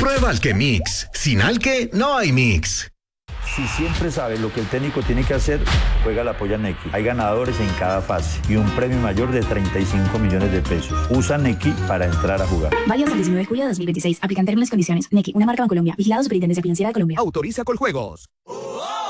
Prueba Alquemix. Sin Alque no hay mix. Si siempre sabe lo que el técnico tiene que hacer, juega la polla Nequi. Hay ganadores en cada fase y un premio mayor de 35 millones de pesos. Usa Nequi para entrar a jugar. Válido hasta el 19 de julio de 2026. Aplican términos y condiciones. Nequi, una marca Bancolombia. Vigilado Superintendencia Financiera de Colombia. Autoriza Coljuegos.